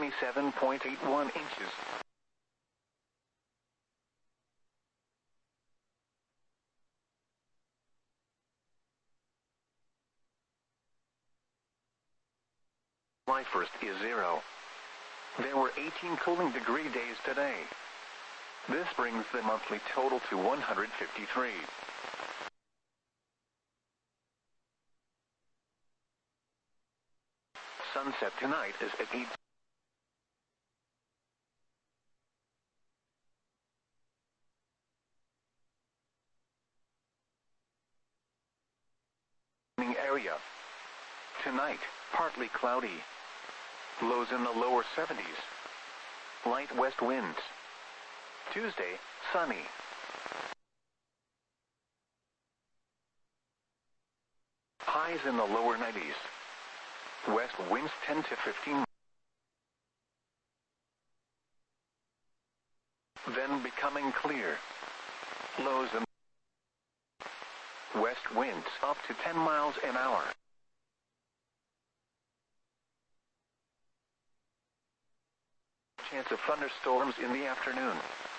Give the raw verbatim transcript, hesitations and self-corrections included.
twenty-seven point eight one inches. July first is zero. There were eighteen cooling degree days today. This brings the monthly total to one hundred fifty-three. Sunset tonight is at eight. Area. Tonight, partly cloudy. Lows in the lower seventies. Light west winds. Tuesday, sunny. Highs in the lower nineties. West winds ten to fifteen. Then becoming clear. Lows in west winds up to ten miles an hour. Chance of thunderstorms in the afternoon.